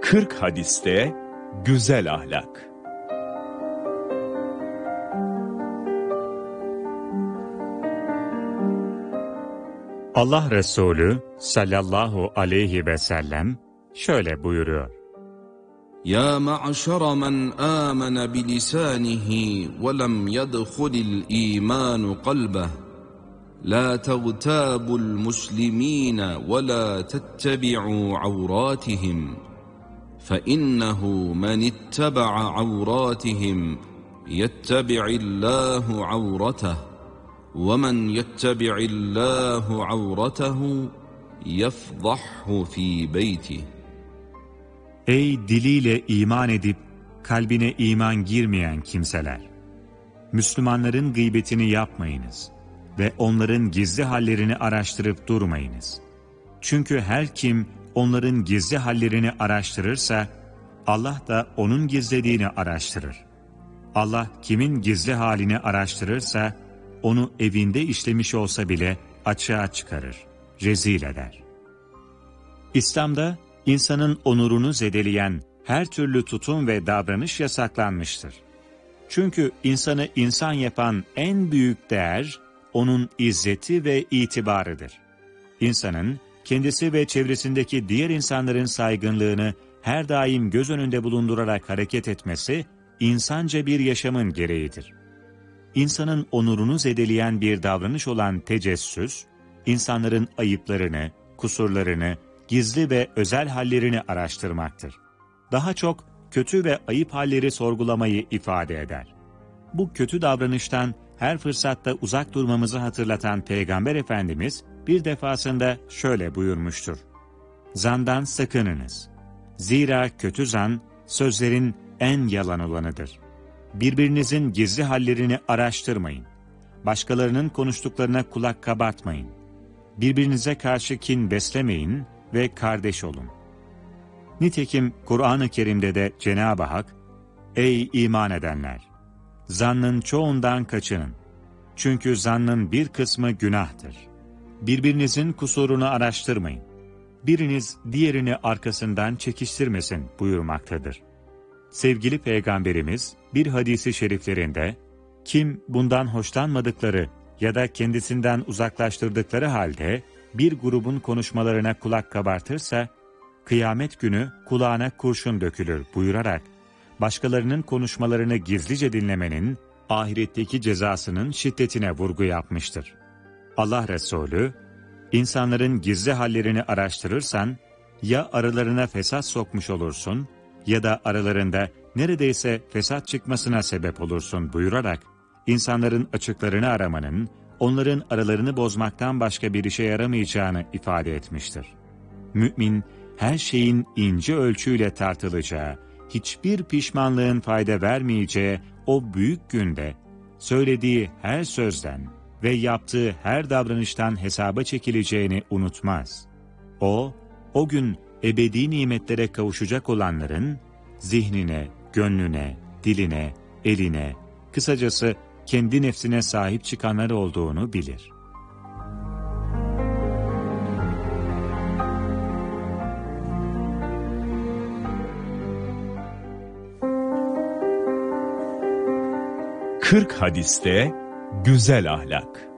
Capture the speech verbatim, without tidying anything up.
kırk hadiste güzel ahlak. Allah Resulü sallallahu aleyhi ve sellem şöyle buyuruyor. Ya ma'şara men amene bilisanihi ve lem yedhulil imanu kalbeh. La tagtabul muslimine ve la tettebi'u avratihim. فَإِنَّهُ مَنِ اتَّبَعَ عَوْرَاتِهِمْ يَتَّبِعِ اللّٰهُ عَوْرَتَهُ وَمَنْ يَتَّبِعِ اللّٰهُ عَوْرَتَهُ يَفْضَحْهُ ف۪ي بَيْتِهِ. Ey diliyle iman edip kalbine iman girmeyen kimseler! Müslümanların gıybetini yapmayınız ve onların gizli hallerini araştırıp durmayınız. Çünkü her kim onların gizli hallerini araştırırsa, Allah da onun gizlediğini araştırır. Allah kimin gizli halini araştırırsa, onu evinde işlemiş olsa bile açığa çıkarır, rezil eder. İslam'da insanın onurunu zedeleyen her türlü tutum ve davranış yasaklanmıştır. Çünkü insanı insan yapan en büyük değer, onun izzeti ve itibarıdır. İnsanın, kendisi ve çevresindeki diğer insanların saygınlığını her daim göz önünde bulundurarak hareket etmesi, insanca bir yaşamın gereğidir. İnsanın onurunu zedeleyen bir davranış olan tecessüs, insanların ayıplarını, kusurlarını, gizli ve özel hallerini araştırmaktır. Daha çok kötü ve ayıp halleri sorgulamayı ifade eder. Bu kötü davranıştan her fırsatta uzak durmamızı hatırlatan Peygamber Efendimiz, bir defasında şöyle buyurmuştur. Zandan sakınınız. Zira kötü zan, sözlerin en yalan olanıdır. Birbirinizin gizli hallerini araştırmayın. Başkalarının konuştuklarına kulak kabartmayın. Birbirinize karşı kin beslemeyin ve kardeş olun. Nitekim Kur'an-ı Kerim'de de Cenab-ı Hak, Ey iman edenler! Zannın çoğundan kaçının. Çünkü zannın bir kısmı günahtır. Birbirinizin kusurunu araştırmayın. Biriniz diğerini arkasından çekiştirmesin buyurmaktadır. Sevgili Peygamberimiz bir hadisi şeriflerinde, kim bundan hoşlanmadıkları ya da kendisinden uzaklaştırdıkları halde bir grubun konuşmalarına kulak kabartırsa, kıyamet günü kulağına kurşun dökülür buyurarak, başkalarının konuşmalarını gizlice dinlemenin ahiretteki cezasının şiddetine vurgu yapmıştır. Allah Resulü, insanların gizli hallerini araştırırsan, ya aralarına fesat sokmuş olursun ya da aralarında neredeyse fesat çıkmasına sebep olursun buyurarak, insanların açıklarını aramanın, onların aralarını bozmaktan başka bir işe yaramayacağını ifade etmiştir. Mümin, her şeyin ince ölçüyle tartılacağı, hiçbir pişmanlığın fayda vermeyeceği o büyük günde, söylediği her sözden ve yaptığı her davranıştan hesaba çekileceğini unutmaz. O, o gün ebedi nimetlere kavuşacak olanların, zihnine, gönlüne, diline, eline, kısacası kendi nefsine sahip çıkanlar olduğunu bilir. kırk hadiste güzel ahlak.